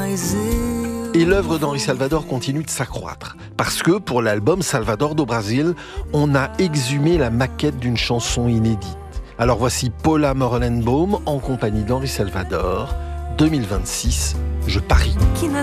Et l'œuvre d'Henri Salvador continue de s'accroître. Parce que pour l'album Salvador do Brasil, on a exhumé la maquette d'une chanson inédite. Alors voici Paula Morellenbaum en compagnie d'Henri Salvador, 2026, Je parie.